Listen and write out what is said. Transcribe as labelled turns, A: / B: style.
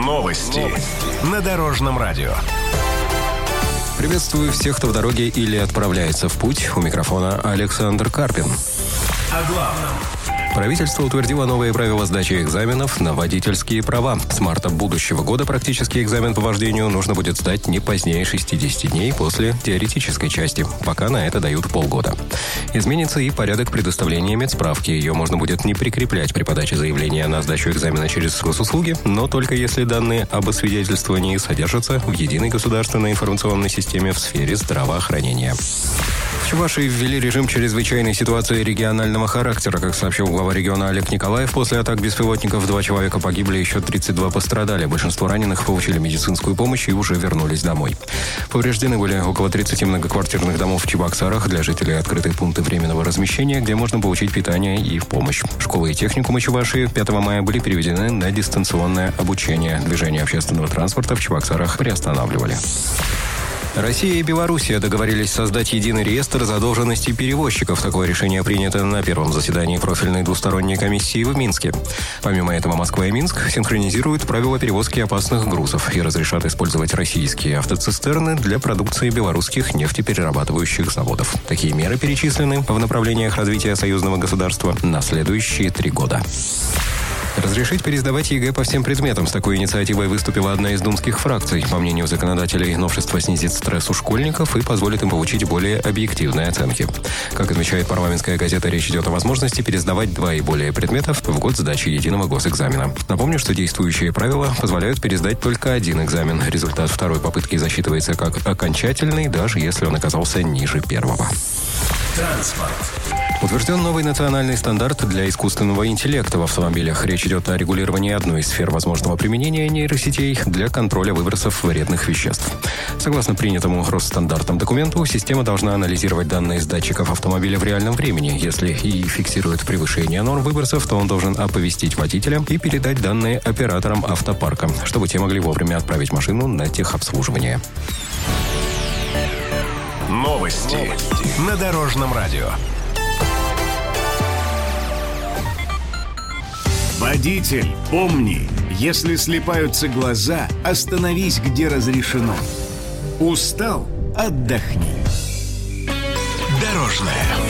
A: Новости на Дорожном радио.
B: Приветствую всех, кто в дороге или отправляется в путь. У микрофона Александр Карпин.
A: О главном.
B: Правительство утвердило новые правила сдачи экзаменов на водительские права. С марта будущего года практический экзамен по вождению нужно будет сдать не позднее 60 дней после теоретической части. Пока на это дают полгода. Изменится и порядок предоставления медсправки. Ее можно будет не прикреплять при подаче заявления на сдачу экзамена через госуслуги, но только если данные об освидетельствовании содержатся в единой государственной информационной системе в сфере здравоохранения. В Чувашии ввели режим чрезвычайной ситуации регионального характера. Как сообщил глава региона Олег Николаев, после атак беспилотников 2 человека погибли, еще 32 пострадали. Большинство раненых получили медицинскую помощь и уже вернулись домой. Повреждены были около 30 многоквартирных домов в Чебоксарах. Для жителей открыты пункты временного размещения, где можно получить питание и помощь. Школы и техникумы Чувашии 5 мая были переведены на дистанционное обучение. Движение общественного транспорта в Чебоксарах приостанавливали. Россия и Белоруссия договорились создать единый реестр задолженностей перевозчиков. Такое решение принято на первом заседании профильной двусторонней комиссии в Минске. Помимо этого, Москва и Минск синхронизируют правила перевозки опасных грузов и разрешат использовать российские автоцистерны для продукции белорусских нефтеперерабатывающих заводов. Такие меры перечислены в направлениях развития союзного государства на следующие 3 года. Разрешить пересдавать ЕГЭ по всем предметам. С такой инициативой выступила одна из думских фракций. По мнению законодателей, новшество снизит стресс у школьников и позволит им получить более объективные оценки. Как отмечает парламентская газета, речь идет о возможности пересдавать 2 и более предметов в год сдачи единого госэкзамена. Напомню, что действующие правила позволяют пересдать только 1 экзамен. Результат второй попытки засчитывается как окончательный, даже если он оказался ниже первого.
A: Транспорт.
B: Утвержден новый национальный стандарт для искусственного интеллекта в автомобилях. Речь идет о регулировании одной из сфер возможного применения нейросетей для контроля выбросов вредных веществ. Согласно принятому Росстандартам документу, система должна анализировать данные с датчиков автомобиля в реальном времени. Если ИИ фиксирует превышение норм выбросов, то он должен оповестить водителя и передать данные операторам автопарка, чтобы те могли вовремя отправить машину на техобслуживание.
A: Новости на Дорожном радио. Водитель, помни, если слипаются глаза, остановись, где разрешено. Устал? Отдохни. Дорожное.